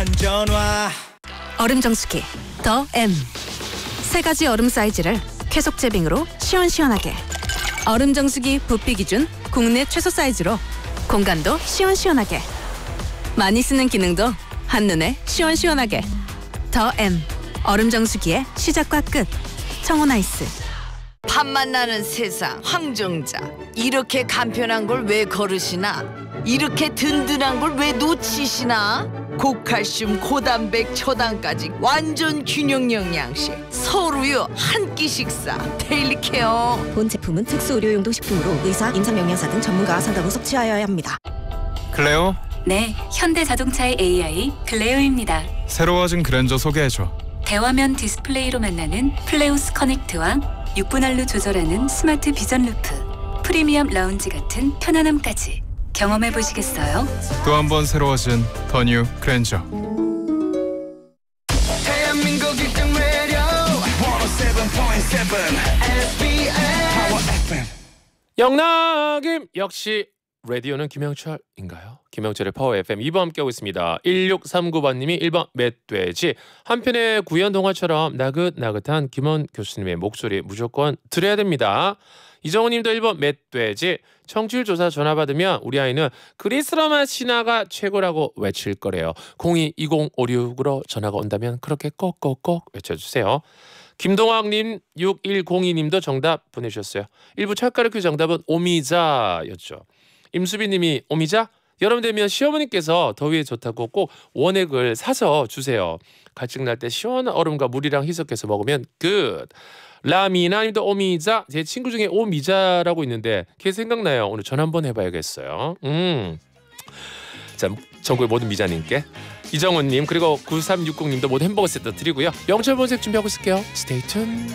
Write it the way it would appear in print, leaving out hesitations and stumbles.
안전화. 얼음 정수기 더 M. 세 가지 얼음 사이즈를 쾌속 제빙으로 시원시원하게. 얼음 정수기 부피 기준 국내 최소 사이즈로 공간도 시원시원하게. 많이 쓰는 기능도 한눈에 시원시원하게. 더 M. 얼음 정수기의 시작과 끝. 청혼아이스. 밥만 나는 세상 황정자. 이렇게 간편한 걸 왜 거르시나? 이렇게 든든한 걸 왜 놓치시나? 고칼슘, 고단백, 초당까지 완전 균형 영양식. 서로요 한 끼 식사. 데일리케어. 본 제품은 특수 의료용도 식품으로 의사, 임상영양사 등 전문가와 상담 후 섭취하여야 합니다. 클레오? 네, 현대자동차의 AI 클레오입니다. 새로워진 그랜저 소개해줘. 대화면 디스플레이로 만나는 플레우스 커넥트와 6분할로 조절하는 스마트 비전 루프, 프리미엄 라운지 같은 편안함까지 경험해 보시겠어요? 또 한 번 새로워진 더 뉴 그랜저. 대한민국 1등 라디오 107.7 SBS Power FM. 영락임 역시 라디오는 김영철인가요? 김영철의 파워 FM 2번 함께하고 있습니다. 1639번님이 1번 멧돼지. 한편의 구연 동화처럼 나긋나긋한 김원 교수님의 목소리 무조건 들어야 됩니다. 이정우님도 1번 멧돼지. 청취율 조사 전화 받으면 우리 아이는 그리스로만 신화가 최고라고 외칠 거래요. 022056으로 전화가 온다면 그렇게 꼭꼭꼭 외쳐주세요. 김동학님 6102님도 정답 보내주셨어요. 1부 찰가루 퀴즈 정답은 오미자였죠. 임수빈님이 오미자? 여름 되면 시어머니께서 더위에 좋다고 꼭 원액을 사서 주세요. 갈증 날 때 시원한 얼음과 물이랑 희석해서 먹으면 끝. 라미나님도 오미자. 제 친구 중에 오미자라고 있는데 걔 생각나요. 오늘 전화 한번 해봐야겠어요. 자, 전국의 모든 미자님께 이정훈님 그리고 9360님도 모두 햄버거 세트 드리고요. 명철 본색 준비하고 있을게요. 스테이 튠.